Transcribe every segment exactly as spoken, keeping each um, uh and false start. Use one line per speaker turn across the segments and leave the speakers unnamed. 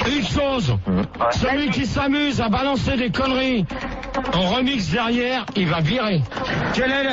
une chose, celui qui s'amuse à balancer des conneries en remix derrière, il va virer. Quel est le...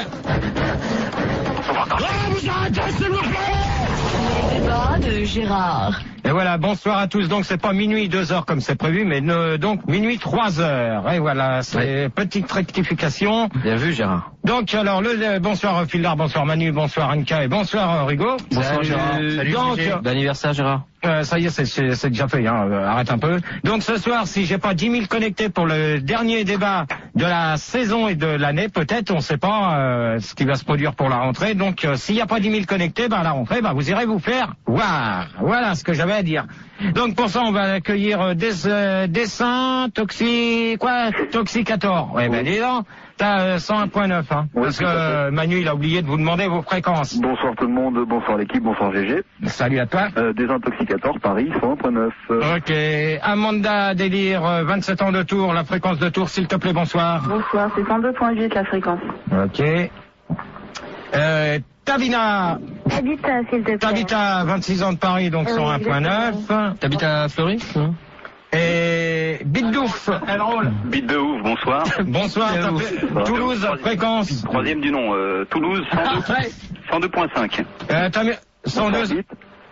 Oh, vous arrêtez, s'il vous plaît!
Les débats de Gérard.
Et voilà, bonsoir à tous. Donc c'est pas minuit deux heures comme c'est prévu, mais ne, donc minuit trois heures. Et voilà, c'est ouais. Petite rectification.
Bien vu, Gérard.
Donc alors le, le bonsoir Phildar, bonsoir Manu, bonsoir Anka et bonsoir Rigo.
Bonsoir
Salut,
Gérard. Salut,
donc,
bon anniversaire Gérard.
Euh, ça y est, c'est, c'est, c'est déjà fait, hein. Euh, arrête un peu. Donc ce soir, si j'ai pas dix mille connectés pour le dernier débat de la saison et de l'année, peut-être, on sait pas euh, ce qui va se produire pour la rentrée. Donc euh, s'il y a pas dix mille connectés, bah à la rentrée, bah vous irez vous faire voir. Voilà ce que j'avais à dire. Donc pour ça, on va accueillir euh, des euh, Dessin, Toxi, quoi, Toxicator. Ouais, ben dis donc. T'as euh, cent un point neuf, hein.
Oui,
parce que euh, Manu, il a oublié de vous demander vos fréquences.
Bonsoir tout le monde, bonsoir l'équipe, bonsoir G G.
Salut à toi.
Euh, Désintoxicator, Paris, cent un point neuf.
Ok. Amanda Délire, euh, vingt-sept ans de Tours, la fréquence de Tours, s'il te plaît, bonsoir.
Bonsoir, c'est cent deux point huit la fréquence.
Ok. Euh, Tabina.
Tabita, s'il te plaît.
Tabita, vingt-six ans de Paris, donc
oui,
cent un point neuf.
T'habites à Fleury?
Et Biddouf.
Bite de ouf, bonsoir.
Bonsoir,
Bonsoir.
Toulouse, fréquence.
Troisième du nom, euh, Toulouse, cent deux point cinq.
Euh, t'as mis cent deux cent deux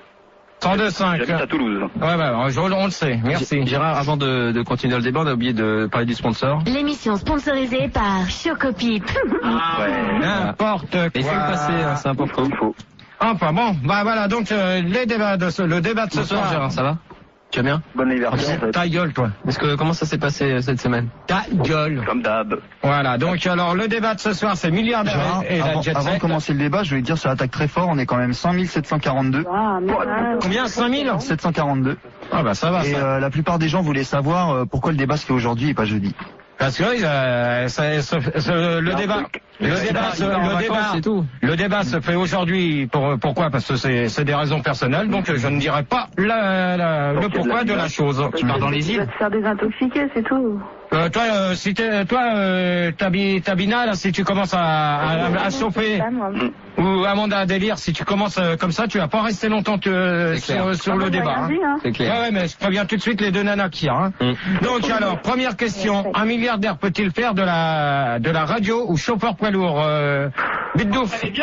virgule cinq.
J'habite à Toulouse.
Ouais, bah, je, on le sait, merci.
Gérard, avant de, de continuer le débat, on a oublié de parler du sponsor.
L'émission sponsorisée par Chocopip.
Ah, ouais.
N'importe quoi.
Et il faut le passer, hein, c'est important.
Il faut.
Enfin bon, bah voilà, donc euh, les débats de ce, le débat de ce
Bonsoir
soir.
Gérard, ça va? Tu vas bien?
Bon anniversaire en fait.
Ta gueule, toi.
Est-ce que, comment ça s'est passé euh, cette semaine?
Ta gueule.
Comme d'hab.
Voilà, donc alors le débat de ce soir, c'est milliardaire
Gérard,
et la
avant,
jet
avant de
set.
commencer le débat, je voulais dire ça attaque très fort, on est quand même cinq mille sept cent quarante-deux.
Ah, mais ah,
Combien? cinq mille?
sept cent quarante-deux.
Ah bah ça va,
Et
ça.
euh, la plupart des gens voulaient savoir euh, pourquoi le débat se fait aujourd'hui et pas jeudi.
Parce que euh, ça, ça, ça, le débat, le débat, se- le débat,
c'est tout.
le débat se fait aujourd'hui. Pour pourquoi? Parce que c'est, c'est des raisons personnelles. Donc je ne dirai pas la, la, le pourquoi de la chose.
Tu pars dans les
tu vas
îles?
te faire désintoxiquer, c'est tout.
Euh, toi, euh, si t'es, toi, euh, Tabi, Tabina, là, si tu commences à, à, à chauffer,
Pas, moi.
ou Amanda Délire, si tu commences euh, comme ça, tu vas pas rester longtemps que,
C'est clair.
sur, sur
Ah,
le
moi, j'ai
débat.
rien
Hein.
dit, hein.
C'est
Ouais,
clair.
ouais, mais je préviens tout de suite les deux nanas qui hein.
Mm.
Donc alors, première question, un milliardaire peut-il faire de la de la radio ou chauffeur poids lourd euh, Biddouf.
Bite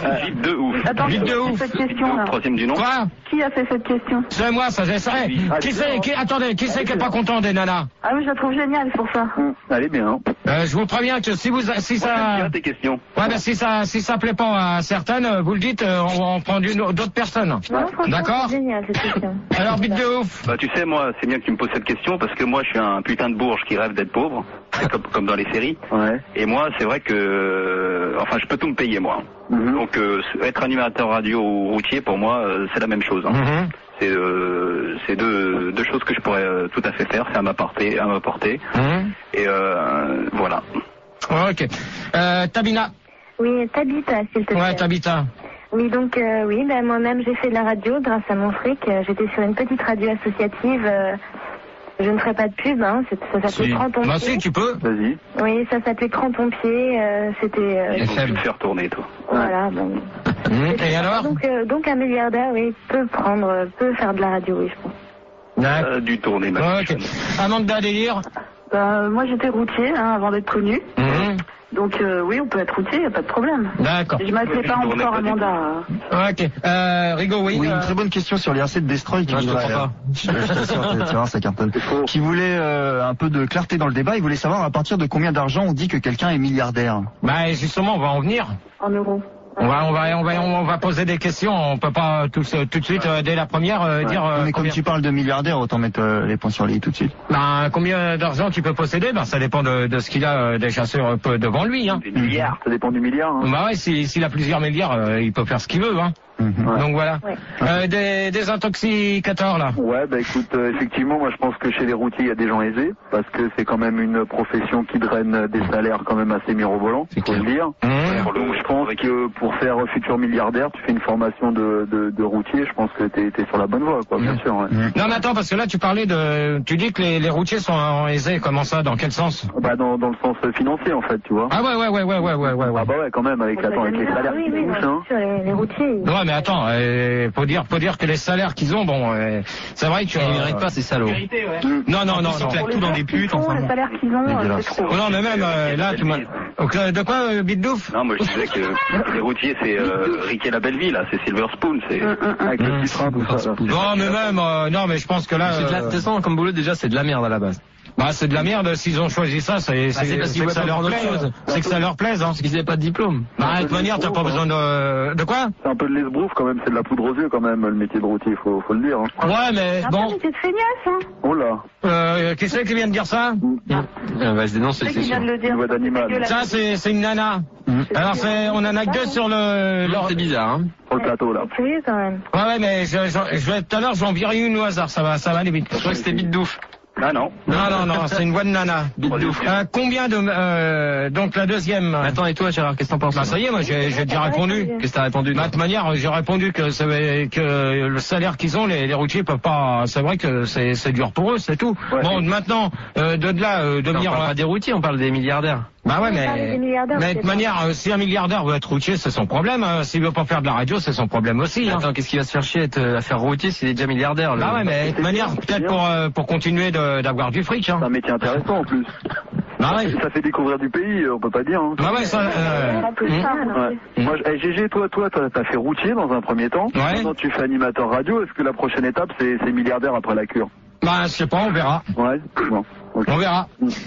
de ouf.
Attends,
Vite
qui
de
a
ouf.
fait cette question là?
Troisième du nom.
Quoi?
Qui a fait cette question?
C'est moi, ça, c'est vrai. Qui c'est, qui, attendez, qui c'est qui est pas content des nanas?
Ah oui, je la trouve géniale, c'est pour ça.
Allez bien.
Euh, je vous préviens que si vous, si
J'aime
ça,
bien tes questions.
ouais, ben si ça, si ça plaît pas à certaines, vous le dites, euh, on, on prend d'une- d'autres personnes.
Non, franchement,
D'accord.
c'est génial cette question.
Alors, bite de ouf.
Bah tu sais, moi, c'est bien que tu me poses cette question parce que moi, je suis un putain de bourge qui rêve d'être pauvre, comme, comme dans les séries.
Ouais.
Et moi, c'est vrai que, euh, enfin, je peux tout me payer moi.
Mhm.
Donc, euh, être animateur radio ou routier, pour moi, euh, c'est la même chose. Hein.
Mhm.
C'est euh, c'est deux, deux choses que je pourrais euh, tout à fait faire, c'est à m'apporter, à m'apporter.
Mhm.
Et euh, voilà.
Ok. Euh, Tabina.
Oui, Tabita, s'il te plaît.
Ouais, Tabita.
Oui, donc euh, oui, ben, moi-même j'ai fait de la radio grâce à mon fric. Euh, J'étais sur une petite radio associative. euh, je ne ferai pas de pub, hein, c'est- ça s'appelait
Si.
Crampon
Bah
Pied.
si, tu peux.
Vas-y.
Oui, ça s'appelait Crampon Pied. euh, C'était euh,
Il faut
F M.
tout faire tourner, toi.
voilà. Bon.
Mhm. Et alors?
Donc, euh, donc un milliardaire, oui, peut prendre, euh, peut faire de la radio, oui, je pense.
D'accord.
Euh, du tourner, ma
Ouais, ok. Amanda Délire.
Bah, moi j'étais routier hein, avant d'être connu.
Mhm.
Donc euh, oui, on peut être routier, y a pas de problème.
D'accord.
Je m'appelais pas
On est
encore
pas du
Amanda. hein.
Ok. Euh, Rigo, oui.
Oui,
euh,
une très bonne question sur les R C de Destroy qui
Non, je te
voudrait,
crois pas.
euh, je, je t'assure, tu vas voir, ça cartonne. Qui voulait euh, un peu de clarté dans le débat, il voulait savoir à partir de combien d'argent on dit que quelqu'un est milliardaire.
Bah justement, on va en venir.
En euros.
On va, on va, on va, on va poser des questions. On peut pas tout, tout de suite euh, dès la première euh, dire euh,
Mais comme
combien,
tu parles de milliardaire, autant mettre euh, les points sur les i tout de suite.
bah, combien d'argent tu peux posséder. Bah ça dépend de, de ce qu'il a euh, déjà sur euh, peu devant lui. Hein.
Des milliards.
Ça dépend du milliard. Hein.
Bah ouais, si- s'il a plusieurs milliards, euh, il peut faire ce qu'il veut. Hein.
Mhm.
Ouais.
Donc voilà.
Ouais.
Euh, des, des intoxicateurs là.
Ouais, bah écoute, euh, effectivement, moi je pense que chez les routiers, il y a des gens aisés, parce que c'est quand même une profession qui draine des salaires quand même assez mirobolants, il faut le dire.
Mmh.
Donc je pense que pour faire futur milliardaire, tu fais une formation de, de, de routier, je pense que t'es es sur la bonne voie, quoi, bien
Mmh.
sûr. Ouais.
Mhm.
Non mais attends, parce que là tu parlais de, tu dis que les, les routiers sont aisés. Comment ça? Dans quel sens?
Bah dans, dans le sens financier en fait, tu vois.
Ah ouais ouais ouais ouais ouais ouais ouais. ouais.
Ah bah ouais, quand même, avec, attends, avec les salaires
oui,
qui
oui,
touchent,
non,
hein.
c'est sûr, les, les routiers. ils-
Ouais, mais mais attends, euh, faut dire, faut dire que les salaires qu'ils ont, bon, euh, c'est vrai que...
Ils
Euh,
méritent pas ces salauds.
non, non, non,
Ils
non.
claquent tout dans des putes, enfin.
Le salaire qu'ils ont, euh, c'est trop.
Oh, non, mais même, euh, là, tu m'as... Donc, euh, de quoi, euh, Bitdouf?
Non, moi je disais que les routiers c'est euh, Rick et la belle vie là, c'est Silver Spoon, c'est...
Avec le petit train, tout ça. là.
Non, mais même, euh, non, mais je pense que là...
C'est de la, de
euh,
toute façon, comme boulot, déjà, c'est de la merde à la base.
bah, c'est de la merde, s'ils ont choisi ça, c'est,
Bah, c'est parce
c'est
qu'ils
que ça
voient
leur
pas
plaît.
d'autre chose.
C'est que ça leur plaise, hein.
Parce qu'ils n'avaient pas de diplôme.
Bah, de toute manière, t'as pas besoin de... De quoi?
C'est un peu de l'esbrouf quand même, c'est de la poudre aux yeux quand même, le métier de routier, faut, faut le dire. Hein.
Ouais, mais
Ah,
bon...
mais c'est de feignasse, hein.
Oh là,
Euh, qui c'est qui vient de dire ça?
Euh, bah, je dénonce,
C'est
c'est
qui
sûr.
vient de le dire.
une voix d'animal.
dégueulasse.
Ça, c'est, c'est une nana. Alors, c'est, on en a que deux sur le... leur-
C'est bizarre, hein.
Sur le plateau là.
C'est curieux quand même.
Ouais, ouais, mais je, je, je vais, tout à l'heure, j'en virai une au hasard, ça va, ça va aller vite.
Je crois que c'était Bitdouf.
Ah non.
Non, non, non, c'est une voix de nana.
Bitdouf.
Euh, combien de... Euh, donc, la deuxième...
Attends, et toi, Gérard, qu'est-ce que t'en penses?
Bah, ça y est, moi, j'ai, j'ai déjà répondu.
Qu'est-ce que t'as répondu?
De toute manière, j'ai répondu que, c'est- que le salaire qu'ils ont, les, les routiers peuvent pas. C'est vrai que c'est, c'est dur pour eux, c'est tout.
Ouais.
Bon, maintenant, euh, de là, euh,
Non, on
devenir.
parle pas des routiers, on parle des milliardaires.
Bah ouais,
On parle
mais.
des milliardaires,
Mais de
c'est
toute
pas-
manière, euh, si un milliardaire veut être routier, c'est son problème. Hein. S'il veut pas faire de la radio, c'est son problème aussi. Hein.
Attends, qu'est-ce qu'il va se faire chier à, être- à faire routier s'il est déjà milliardaire? le-
Bah ouais, mais de toute manière,
c'est
peut-être
bien.
pour euh, pour continuer de, d'avoir du fric. Hein.
C'est un métier intéressant en plus.
Bah ouais.
Ça fait découvrir du pays, on peut pas dire. Hein.
Bah ouais, ça. Euh,
On peut
hum.
ça, alors.
Ouais. Moi, je- eh, G G, toi, toi, t'as t'as fait routier dans un premier temps.
Ouais.
Maintenant, tu fais animateur radio. Est-ce que la prochaine étape, c'est c'est milliardaire après la cure?
Bah je sais pas, on verra.
Ouais. Bon. Ok.
On verra.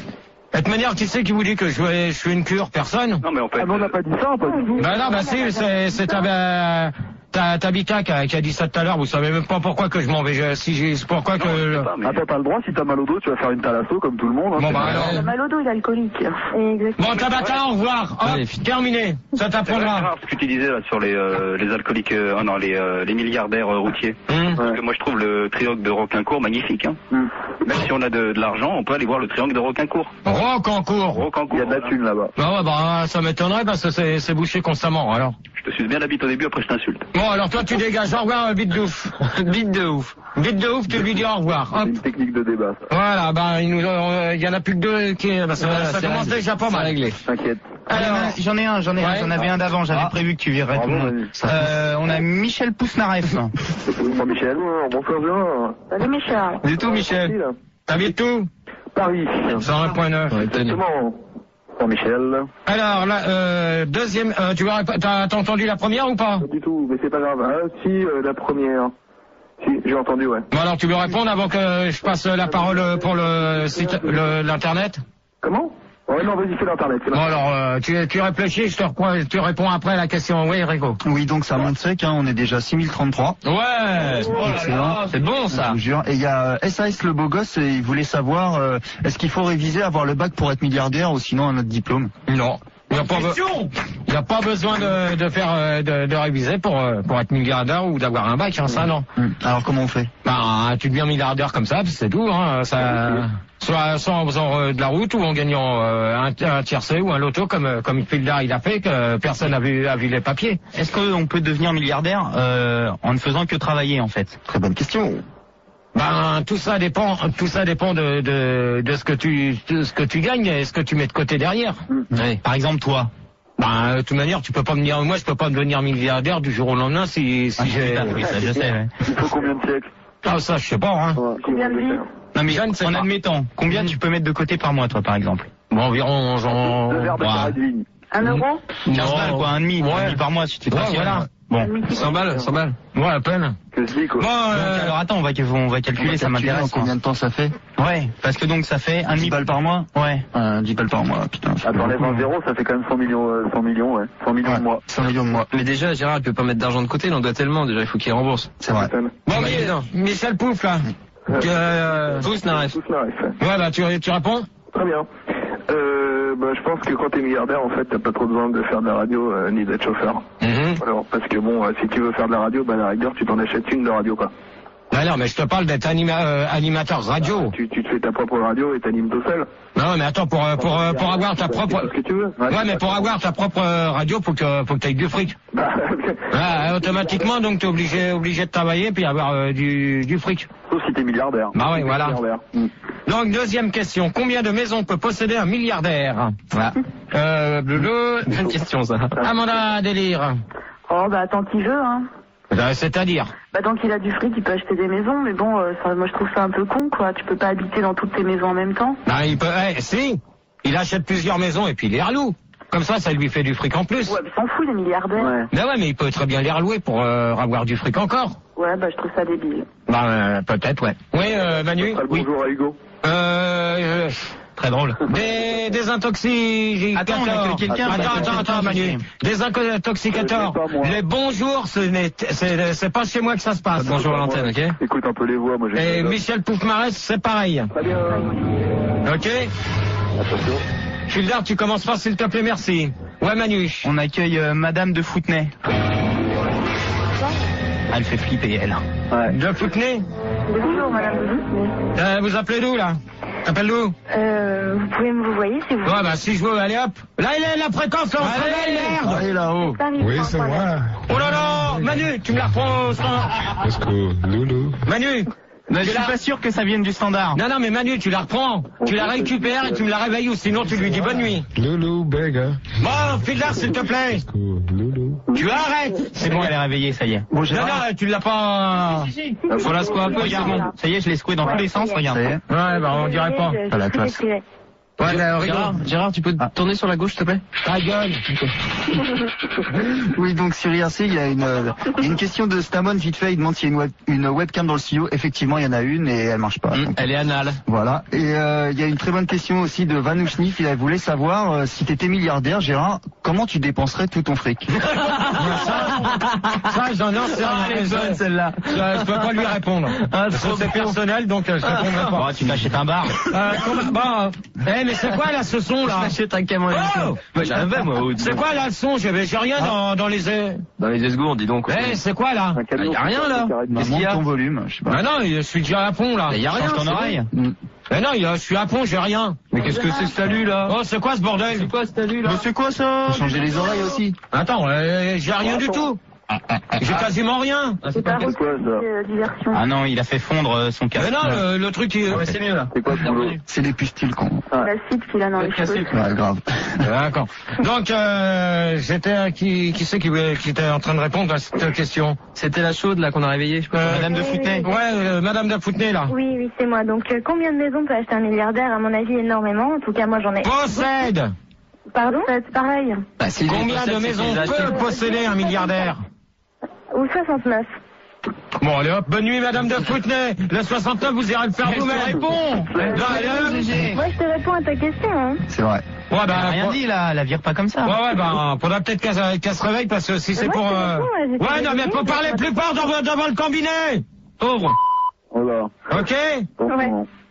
De toute manière, qui c'est qui vous dit que je fais, je fais une cure? Personne.
Non mais en fait...
Ah, mais on n'a pas dit ça, on n'a pas dit.
Bah non, bah si, c'est, c'est ta, euh, ta, ta Bita qui a, qui a dit ça tout à l'heure, vous savez même pas pourquoi que je m'en vais, je- si j'ai, c'est pourquoi que...
Non, je sais pas, mais-
Attends, t'as le droit, si t'as mal au dos, tu vas faire une thalasso comme tout le monde. Hein,
Bon,
c'est
bah,
pas
alors.
grave.
Le mal au dos, il est alcoolique. Exactement.
Bon, Tabata, au revoir. Hop,
Allez,
terminé. Ça
C'est vrai,
t'apprendra.
Gérard, ce que tu disais là sur les, euh, les alcooliques, euh, oh non, les, euh, les milliardaires euh, routiers.
Hum.
Parce que moi je trouve le triangle de Roquincourt magnifique. Hein.
Hmm.
Même si on a de, de l'argent, on peut aller voir le triangle de Roquincourt.
Rock en cours.
Roquincourt.
Il y a de la
voilà.
thune là-bas.
Bah ouais, bah ça m'étonnerait parce que c'est, c'est bouché constamment, alors.
Je te suis bien la bite au début, après je t'insulte.
Bon, alors toi tu dégages, au revoir, bite de ouf.
Bite de ouf.
Bite de ouf, tu lui dis au revoir.
C'est
Hop.
une technique de débat, ça.
Voilà, bah il nous, euh, il y en a plus que deux qui, bah, ça,
Voilà,
ça
c'est
commence
réglé.
déjà pas
C'est
mal.
réglé.
T'inquiète.
Alors,
J'en ai un, j'en ai un,
Ouais.
j'en avais un d'avant, j'avais
Ah.
prévu que tu virerais tout le
Bravo,
monde.
vas-y.
Euh, on a Michel Pousnareff.
Bonjour Michel. Bonsoir Jean.
Salut Michel.
du tout, Michel. T'habites où?
Paris.
cent un point neuf.
Ouais, tenez.
Comment? Bonjour Michel.
Alors, là, euh, deuxième, euh, tu vas, t'as, t'as entendu la première ou pas?
Pas du tout, mais c'est pas grave. Ah, si, euh, la première. Si, j'ai entendu, ouais.
Bon, alors tu veux répondre avant que je passe la parole pour le site, le, l'internet?
Comment? Ouais, non, vas-y, fais l'internet. fais
Bon,
l'internet.
alors, euh, tu, tu réfléchis, je te reprends, tu réponds après à la question. Oui, Rico.
Oui, donc ça monte sec, hein, on est déjà six mille trente-trois.
Ouais!
Excellent.
C'est bon, ça.
Je vous jure. Et il y a euh, S A S le beau gosse, et il voulait savoir, euh, est-ce qu'il faut réviser, avoir le bac pour être milliardaire ou sinon un autre diplôme?
Non. Il n'y a, pas be- il y a pas besoin de, de faire, euh, de, de réviser pour, euh, pour être milliardaire ou d'avoir un bac, hein, ça non.
Hum. Alors comment on fait?
Bah, tu deviens milliardaire comme ça, puis c'est tout, hein, ça, soit, soit en faisant euh, de la route ou en gagnant euh, un, un tiercé ou un loto comme, euh, comme Fildar il a fait, que personne n'a vu, a vu les papiers.
Est-ce qu'on peut devenir milliardaire euh, en ne faisant que travailler en fait?
Très bonne question.
Ben, tout ça dépend, tout ça dépend de, de, de ce que tu, de ce que tu gagnes et ce que tu mets de côté derrière.
Ouais.
Par exemple toi.
Ben, de toute manière, tu peux pas venir, moi je peux pas devenir milliardaire du jour au lendemain si, si j'ai,
Oui, ça je sais. Ouais.
Il faut combien de siècles?
ah, ça, je sais pas, hein.
Ouais,
Combien de vies?
Non mais
Je ne sais
en
pas.
admettant, combien tu peux mettre de côté par mois toi par exemple?
Bon, environ, genre,
Deux verres de
ouais.
carré de vigne.
Un euro?
quinze balles quoi, un demi,
Ouais.
un demi par mois si tu te
Ouais,
rationnes.
voilà.
Bon.
cent balles, cent balles.
Ouais, à peine.
Que je dis, quoi.
Bon,
Donc,
euh,
alors attends, on va, on va calculer, ça m'intéresse.
En combien de temps ça fait?
Ouais, parce que donc ça fait un
dix
demi
balles par mois?
Ouais.
Euh, dix balles par mois, putain. ça
Ah,
fait
t'enlèves
beaucoup.
un zéro, ça fait quand même cent millions, euh, cent millions, ouais. cent millions
Ouais,
de mois.
cent millions de mois.
Mais déjà, Gérard, il peut pas mettre d'argent de côté, il en doit tellement, déjà, il faut qu'il rembourse.
C'est vrai.
Putain.
bon,
Ouais,
mais,
non.
Michel Pouf, là. Que, euh,
Tous n'arrêtent.
Tous n'arrivent.
ouais, bah, tu, tu réponds?
Très bien. Euh, bah, je pense que quand t'es milliardaire, en fait, t'as pas trop besoin de faire de la radio, euh, ni d'être chauffeur.
Mhm.
Alors, parce que bon, euh, si tu veux faire de la radio, bah, à la rigueur, tu t'en achètes une de radio, quoi.
Non, non, mais je te parle d'être anima, euh, animateur radio.
Tu, tu te fais ta propre radio et t'animes tout seul.
Non, mais attends, pour, euh, pour, euh, pour avoir ta
Tu peux
propre,
faire ce que tu veux.
ouais, mais pour avoir ta propre euh, radio, faut que, faut que t'aies du fric.
Bah,
Ah, automatiquement, donc t'es obligé, obligé de travailler puis avoir euh, du, du fric.
sauf si t'es milliardaire.
Bah oui,
Si t'es
voilà.
milliardaire. Mm.
Donc, deuxième question. Combien de maisons peut posséder un milliardaire? Voilà. Euh, bleu,
Bonne question, ça.
Amanda Délire.
Oh, bah, tant qu'il veut, hein.
Euh, C'est-à-dire?
Bah donc il a du fric, il peut acheter des maisons, mais bon, euh, ça, moi je trouve ça un peu con, quoi. Tu peux pas habiter dans toutes tes maisons en même temps.
Bah, il peut, eh, si. Il achète plusieurs maisons et puis il les reloue. Comme ça, ça lui fait du fric en plus.
Ouais, mais s'en fout, les milliardaires.
Ouais. Mais ouais, mais il peut très bien les relouer pour euh, avoir du fric encore.
Ouais, bah je trouve ça débile.
Bah, euh, peut-être, ouais. Oui, euh, Manu? Oui.
Bonjour à Hugo.
Euh, euh, très drôle. Des, des intoxicateurs.
Attends, on accueille quelqu'un.
Attends, attends, attends, Manu. Des intoxicateurs. Les bonjours, ce n'est, c'est, c'est pas chez moi que ça se passe.
Bonjour à l'antenne, ok?
Écoute un peu les voix, moi j'ai...
Et Michel Poufmarès, c'est pareil.
Très bien.
Ok?
Attention.
Fulder, tu commences pas, s'il te plaît, merci. Ouais, Manu.
On accueille euh, Madame de Foutenay. Elle fait flipper, elle.
Ouais.
De Foutenay?
Bonjour, madame de Foutenay.
Euh, vous appelez d'où, là? T'appelles d'où?
Euh, vous pouvez me vous voyez si vous
Ouais, bah, si je veux, allez hop. Là, il est la fréquence, là, on se réveille, merde!
Allez là-haut.
Oui, c'est moi.
Oh là là! Manu, tu me la reprends au standard.
Let's go, Loulou.
Manu!
Mais je
Tu
suis
l'as-
pas sûr que ça vienne du standard.
Non, non, mais Manu, tu la reprends. Tu la récupères et tu me la réveilles ou sinon tu lui dis bonne nuit.
Loulou, beggar.
Bon, Fulder, s'il te plaît.
Let's go, Loulou.
Tu arrêtes.
C'est bon, elle est réveillée, ça y est.
Bon,
Non,
Gérard.
non, tu l'as pas...
Faut la secouer un peu, regarde. Ça y est, je l'ai secoué dans tous les sens, regarde.
Ça y est.
Ouais, bah, on dirait pas.
À la classe.
Ouais, là,
Gérard,
regarde.
Gérard, tu peux te tourner sur la gauche, s'il te plaît?
Ta gueule.
Oui, donc sur I R C, il y a une, euh, il y a une question de Stamon vite fait. Il demande s'il y a une, web, une webcam dans le studio. Effectivement, il y en a une et elle marche pas.
Mmh,
Donc,
elle est anale.
voilà. Et euh, il y a une très bonne question aussi de Vanouchnif. Il voulait savoir euh, si tu étais milliardaire, Gérard, comment tu dépenserais tout ton fric?
Ça, j'en ai sais
Ah, elle est bonne, celle-là.
Je, je peux pas lui répondre.
Ah,
Parce que
trop
c'est
bon.
personnel, donc euh, je répondrai pas.
Oh, tu t'achètes un bar.
Euh, comment- bon, eh, mais c'est quoi là ce son là?
J'achète un camion.
Oh
Moi, j'ai un V, moi. au-
C'est quoi là le son? J'ai j'ai rien dans, dans les... Eh,
Dans les esgourdes, dis donc.
c'est quoi là?
Un camion.
y a rien, là.
Bah,
Qu'est-ce qu'il
monte
y a?
ton volume, je sais pas.
Bah non, je suis déjà à fond là.
Mais y a rien,
Change ton
c'est
oreille.
Mm.
Mais non, je suis à fond, j'ai rien.
Mais qu'est-ce que c'est que ce salut, là?
Oh, c'est quoi ce bordel?
C'est quoi ce salut, là?
Mais c'est quoi ça?
Faut changer les oreilles aussi.
Attends, euh, j'ai rien du tout. J'ai quasiment rien.
Ah,
C'est pas
C'est quoi ça?
euh, diversion.
Ah non, il a fait fondre euh, son casque.
Mais non, le, le truc... il-
Ouais, c'est mieux, là.
C'est quoi ce boulot?
C'est des pustules con.
L'acide qu'il a dans les cheveux.
Ouais, grave.
D'accord. Donc, euh, j'étais... Qui, qui c'est qui, qui était en train de répondre à cette question?
C'était la chaude, là, qu'on a réveillée, je sais pas.
Euh,
Madame de Foutenay.
Ouais, euh, Madame de Foutenay, là.
Oui, oui, c'est moi. Donc, euh, combien de maisons peut acheter un milliardaire? À mon avis, énormément. En tout cas, moi, j'en ai.
Possède.
Pardon?
C'est pareil.
Bah, s'il
Combien
possède,
de
c'est
maisons
qu'il les a
peut
achetées.
posséder un milliardaire?
Ou soixante-neuf.
Bon, allez hop, bonne nuit, Madame de Foutenay. Le soixante-neuf, vous irez le faire
Elle te
vous-même.
répond.
Non, allez hop.
Moi, je te réponds à ta question, hein.
C'est vrai.
Ouais,
Elle
bah,
a rien
faut-
dit là, la vire pas comme ça.
Ouais, ouais, bah, faudra peut-être qu'elle qu'elle se réveille parce que si c'est
moi,
pour...
je te
euh,
réponds, ouais, j'ai
Ouais,
fait
non,
des
mais faut
idées,
parler
j'ai
plus fort devant, devant le combiné. Pauvre.
Oh là.
Ok.
Ouais.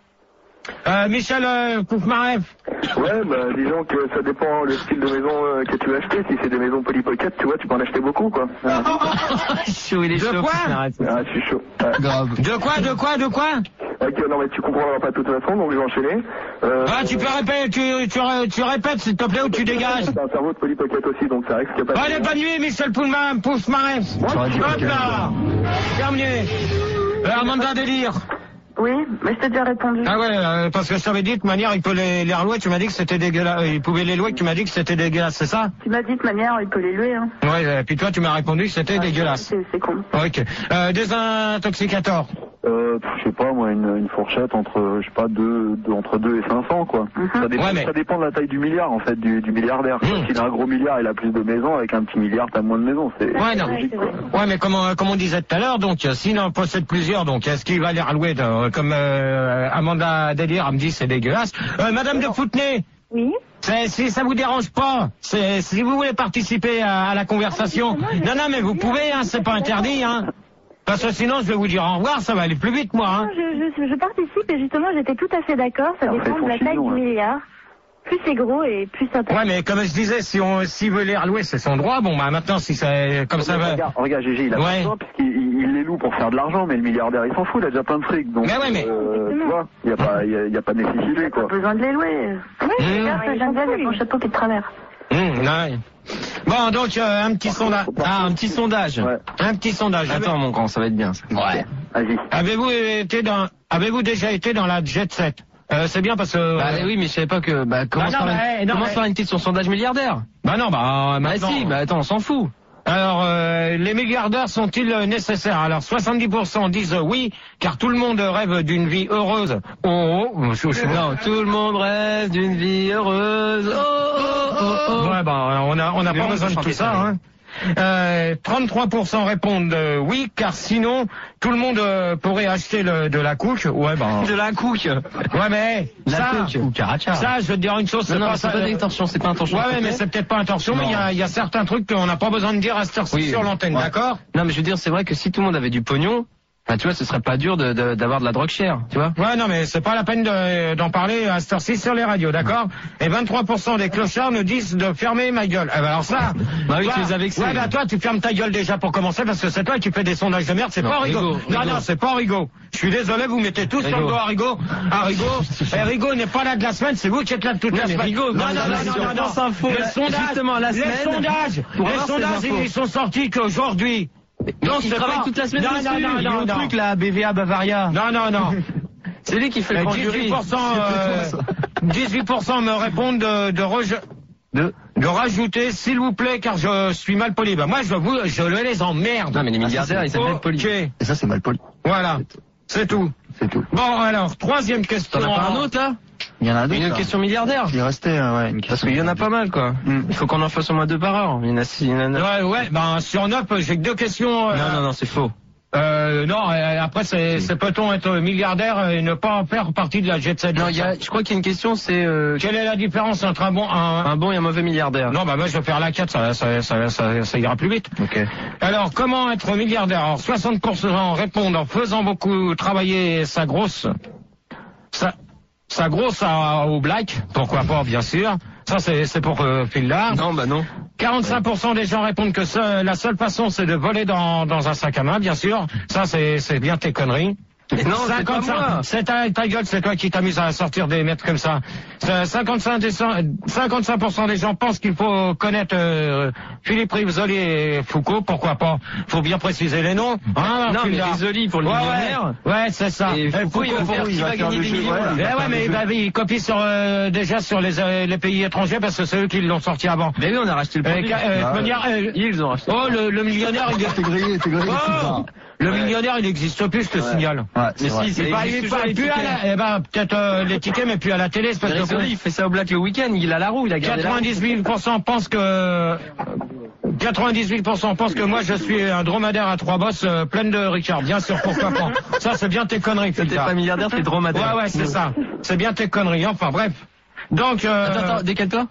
Euh, Michel euh, Poufmaref.
Ouais, bah disons que ça dépend le style de maison euh, que tu veux acheter. Si c'est des maisons Polly Pocket, tu vois, tu peux en acheter beaucoup, quoi. Ah,
Chaud, il est
De
chaud.
quoi?
Arrête.
ah, je suis chaud. Ouais.
Grave.
De quoi, de quoi, de quoi?
Ok, non mais tu comprendras pas de toute façon, donc je vais enchaîner. Euh,
Ah, tu peux répéter, tu, tu, ré- tu répètes s'il te plaît ou tu dégages.
C'est un cerveau de Polly Pocket aussi, donc ça risque qu'il y a pas de...
Allez, bonne nuit, Michel Poufmaref. Poufmaref.
J'aurais dit
Hop
que-
là. Terminé. Euh, Amanda Délire.
Oui, mais je t'ai déjà répondu.
Ah ouais, euh, parce que je t'avais dit de toute manière, il peut les, les relouer, tu m'as dit que c'était dégueulasse. euh, Il pouvait les louer, que tu m'as dit que c'était dégueulasse, c'est ça?
Tu m'as dit de manière, il peut les louer, hein.
Ouais, et puis toi, tu m'as répondu que c'était dégueulasse.
C'est c'est con.
Ok. Euh, désintoxicateur.
Euh, je sais pas, moi, une, une fourchette entre, je sais pas, deux, deux- entre deux et cinq cents, quoi. Ça dépend,
Ouais, mais-
ça dépend de la taille du milliard, en fait, du, du milliardaire.
Mmh.
S'il a un gros milliard, il a plus de maisons. Avec un petit milliard, t'as moins de maisons. C'est
Ouais, non.
logique, quoi.
Ouais, mais comme, on- comme on disait tout à l'heure, donc, euh, s'il en possède plusieurs, donc, est-ce qu'il va les relouer, de- comme euh, Amanda Délire, elle me dit c'est dégueulasse. Euh, Madame de Foutenay.
Oui.
C'est- Si ça vous dérange pas, c'est si vous voulez participer à, à la conversation. Non, non, mais vous pouvez, hein, c'est pas interdit, hein. Parce que sinon, je vais vous dire au revoir, ça va aller plus vite, moi, hein.
Je, je, je participe et justement, j'étais tout à fait d'accord. Ça
Après,
dépend de la
faut
taille
finir,
du
ouais.
milliard. Plus c'est gros et plus ça taille.
Ouais, mais comme je disais, si on, s'il veut les relouer, c'est son droit. Bon, bah, maintenant, si ça, comme ça va.
Regarde, regarde, Gégé, il a
Ouais.
pas besoin, puisqu'il il, il les loue pour faire de l'argent, mais le milliardaire, il s'en fout, il a déjà plein de fric. Donc,
Mais ouais, mais-
euh, tu vois, il n'y a, pas- il y a, il y a pas de nécessité, quoi.
Pas besoin de les louer.
Oui,
Mmh.
regarde,
Ouais,
j'aime bien
avec mon chapeau qui est de travers.
Hum, ouais. Bon, donc, euh, un petit sondage.
Ah, un petit sondage.
Ouais.
Un petit sondage.
Attends, mon grand, ça va être bien, ça.
Ouais.
Vas-y.
Avez-vous été dans, avez-vous déjà été dans la jet set? Euh, c'est bien parce que...
Bah oui, mais je savais pas que... Bah, commence
Bah non,
par,
mais,
une...
non,
commence
mais-
par une petite sur sondage milliardaire.
Bah non, bah
Bah
maintenant...
si, bah attends, on s'en fout.
Alors, euh, les milliardaires sont-ils nécessaires? Alors, soixante-dix pour cent disent oui, car tout le monde rêve d'une vie heureuse. Oh, oh, je, je,
Non, tout le monde rêve d'une vie heureuse. Oh, oh, oh, oh.
Ouais, bah, on a, on n'a pas besoin de tout ça, hein. Euh, trente-trois pour cent répondent euh, oui, car sinon tout le monde euh, pourrait acheter le, de la couche. Ouais, ben.
De la couche.
Ouais, mais
La
ça,
couche.
ça, je veux te dire une chose.
Non, non,
pas
c'est
ça,
pas
euh,
d'intention, c'est pas intention.
Ouais, ouais, mais c'est peut-être pas intention, mais il y a, il y a certains trucs qu'on n'a pas besoin de dire à cette heure-ci
Oui.
sur l'antenne,
Ouais.
d'accord?
Non, mais je veux dire, c'est vrai que si tout le monde avait du pognon, bah, tu vois, ce serait pas dur de, de, d'avoir de la drogue chère, tu vois.
Ouais, non, mais c'est pas la peine de- d'en parler à cette heure-ci sur les radios, d'accord? Et vingt-trois pour cent des clochards nous disent de fermer ma gueule. Eh ben alors ça...
Bah oui,
toi,
tu les as vexés.
Ouais, bah toi, tu fermes ta gueule déjà pour commencer, parce que c'est toi qui fais des sondages de merde, c'est
Non,
pas Rigaud.
Rigaud,
Non,
Rigaud.
non, c'est pas Rigaud. Je suis désolé, vous mettez tous sur le
Rigaud.
dos à Rigaud. Ah, Rigaud. Et Rigaud n'est pas là de la semaine, c'est vous qui êtes là de toute
Non,
la
mais
semaine.
Rigaud,
non,
dans
non,
la
non,
sur
non, non,
France
non.
Info,
Les
là,
sondages,
justement, la
les
semaine,
sondages,
pour
les
avoir ces
sondages,
infos.
ils sont sortis qu'aujourd'hui. Non,
il
c'est
travaille
pas-
toute la semaine
non,
dessus,
non, non,
il
non,
est au
non.
truc là, B V A Bavaria.
Non, non, non.
C'est lui qui fait le grand jury.
dix-huit pour cent, euh, dix-huit pour cent me répondent de, de, reje-
De...
de rajouter, s'il vous plaît, car je suis mal poli. Bah, moi, je vous, je les emmerde.
Non, mais les milliardaires, ils s'appellent poli.
Ok.
Et ça, c'est mal poli.
Voilà. C'est tout.
C'est tout.
Bon, alors, troisième question.
T'en as pas un autre, là?
Il y en a d'autres.
Une
là.
question milliardaire?
Il restait, euh, ouais, une
Parce
question.
qu'il y en a pas mal, quoi.
Mm.
Il faut qu'on en fasse au moins deux par heure. Il y en a six, il y en a neuf.
Ouais, ouais, ben, sur neuf, j'ai que deux questions. euh,
Non, non, non, c'est faux.
Euh, non, euh, après, c'est, c'est peut-on être milliardaire et ne pas faire partie de la jet set?
Non, il y a, je crois qu'il y a une question, c'est, euh,
Quelle est la différence entre un bon, un,
un bon et un mauvais milliardaire.
Non, bah moi je vais faire la quatre, ça, ça, ça, ça, ça ira plus vite.
Ok.
Alors, comment être milliardaire? Alors, soixante pour cent répondent en faisant beaucoup travailler sa grosse, sa, sa grosse à- au black, pourquoi pas, bien sûr. Ça, c'est, c'est pour euh, Phil là.
Non, bah non.
quarante-cinq pour cent des gens répondent que seul- la seule façon, c'est de voler dans, dans un sac à main, bien sûr. Ça, c'est, c'est bien tes conneries.
Mais non, c'est pas moi.
C'est ta, ta gueule, c'est toi qui t'amuses à sortir des mètres comme ça. C'est cinquante-cinq, des cent- cinquante-cinq pour cent des gens pensent qu'il faut connaître euh, Philippe Risoli et Foucault, pourquoi pas. Faut bien préciser les noms. Hein,
Non, mais
Phil, là.
Risoli pour le
ouais,
millionnaire.
Ouais, ouais, c'est ça.
Et Foucault, il va faire,
il
qui
va
va
faire
gagner
le
des
jeu,
millions.
ouais.
là.
Eh ouais, mais bah, il copie sur, euh, déjà sur les, euh, les pays étrangers parce que c'est eux qui l'ont sorti avant.
Mais oui, on a racheté le
Euh,
produit.
ca- euh, de
Ouais.
manière, euh,
Ils ont racheté.
oh, le, le millionnaire, il
T'es grillé, t'es grillé.
Oh, le millionnaire, il n'existe plus, je te signale.
Ouais,
Mais
c'est vrai.
si, ça
Il va,
existe
il
toujours,
va
les
plus à
tickets.
la, eh ben, peut-être euh, les tickets, mais plus à la télé, espèce de
Risoli, il fait ça au black le week-end, il a la roue, il a gardé la roue.
quatre-vingt-dix-huit pour cent pensent que quatre-vingt-dix-huit pour cent pensent que moi je suis un dromadaire à trois bosses euh, pleine de Ricard. Bien sûr, pourquoi pas. Ça, c'est bien tes conneries,
T'es
Phil.
pas milliardaire, t'es dromadaire.
Ouais, ouais, c'est ça. C'est bien tes conneries. Enfin, bref. Donc, euh,
Attends, attends, décale-toi.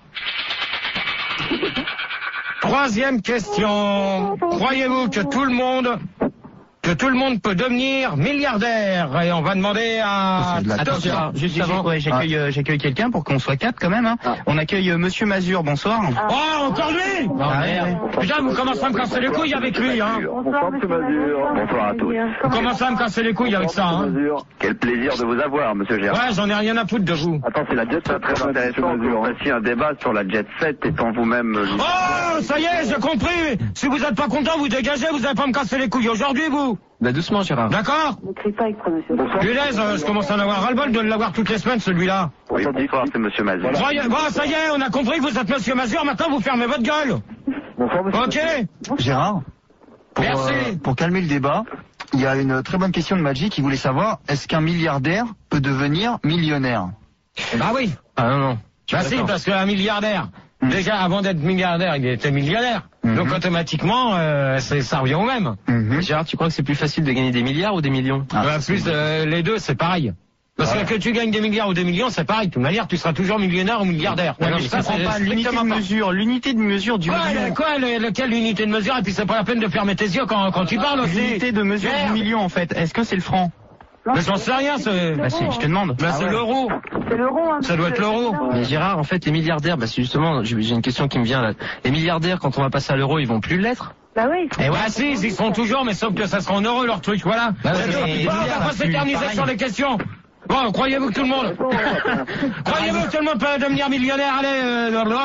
troisième question. Croyez-vous que tout le monde, que tout le monde peut devenir milliardaire? Et on va demander à...
C'est de la
Attends,
tarte.
Gérard, juste
J'ai-
avant.
ouais, j'accueille, euh, j'accueille quelqu'un pour qu'on soit quatre quand même. Hein. On accueille euh, Monsieur Mazur, bonsoir.
Oh, encore lui!
Ah, ouais.
Putain, vous commencez à me casser les couilles avec lui, hein.
Bonsoir, monsieur Mazur. Bonsoir à tous.
Vous commencez à me casser les couilles avec ça, hein.
Quel plaisir de vous avoir, monsieur Gérard.
Ouais, j'en ai rien à foutre de vous.
Attends, c'est la jet set très intéressant que vous fassiez un débat sur la jet set étant vous-même... euh,
Oh, ça y est, j'ai compris. Si vous êtes pas content, vous dégagez, vous allez pas me casser les couilles aujourd'hui, vous.
Bah doucement, Gérard.
D'accord?
Ne crie pas avec toi, monsieur.
Punaise, euh, je commence à en avoir ras-le-bol de l'avoir toutes les semaines, celui-là.
Oui, bonsoir, c'est monsieur Mazur.
Voyez- Bon, ça y est, on a compris que vous êtes monsieur Mazur, maintenant vous fermez votre gueule.
Bonsoir, monsieur.
Ok?
Gérard, pour,
Merci.
euh, pour calmer le débat, il y a une très bonne question de Magic qui voulait savoir, est-ce qu'un milliardaire peut devenir millionnaire?
Bah oui.
Ah non, non.
Bah si, parce qu'un milliardaire,
Mm.
déjà avant d'être milliardaire, il était millionnaire.
Mhm.
Donc automatiquement, euh, c'est- ça revient au même.
Mhm.
Gérard, tu crois que c'est plus facile de gagner des milliards ou des millions?
Ah,
Bah,
c'est
plus euh, les deux, c'est pareil. Parce
Ouais.
que que tu gagnes des milliards ou des millions, c'est pareil. De toute manière, tu seras toujours millionnaire ou milliardaire.
Ouais,
Alors,
mais je
ça,
comprends
c'est
pas l'unité de
strictement pas-
mesure, l'unité de mesure du
Quoi,
million.
le- quoi, le- lequel l'unité de mesure? Et puis c'est pas la peine de fermer tes yeux quand, quand tu parles aussi.
L'unité de mesure
Merde.
du million en fait. Est-ce que c'est le franc?
Mais j'en sais rien, c'est...
Bah si, je te demande.
Bah, c'est l'euro.
C'est l'euro, hein.
Ça doit être l'euro.
Mais Gérard, en fait, les milliardaires, bah c'est justement, j'ai j'ai une question qui me vient là. Les milliardaires, quand on va passer à l'euro, ils vont plus l'être?
Bah oui.
Eh ouais, si, ils y seront toujours, mais sauf que ça sera en euros leur truc, voilà.
Bah ouais,
C'est tout.
mais les
Bon, on
milliards,
va pas
c'est
s'éterniser
pareil.
sur les questions. Bon, croyez-vous que tout le monde... croyez-vous que tout le monde peut devenir millionnaire? Allez, euh,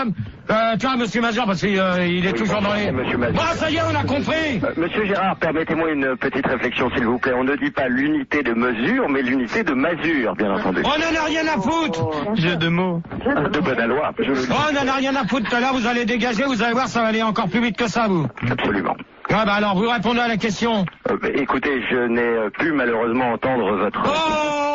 Euh, tiens, monsieur Mazur, parce qu'il euh, il est
Oui,
toujours dans les...
Monsieur Mazur.
Bon, ça y est, on a compris.
Euh, Monsieur Gérard, permettez-moi une petite réflexion, s'il vous plaît. On ne dit pas l'unité de mesure, mais l'unité de masure, bien entendu.
On n'en a rien à foutre.
Jeu de mots.
De bonne loi, je le dis.
Oh, on n'en a rien à foutre. Tout à l'heure, vous allez dégager, vous allez voir, ça va aller encore plus vite que ça, vous.
Absolument.
Ah bah alors, vous répondez à la question.
Euh, écoutez, je n'ai euh, pu malheureusement entendre votre...
Oh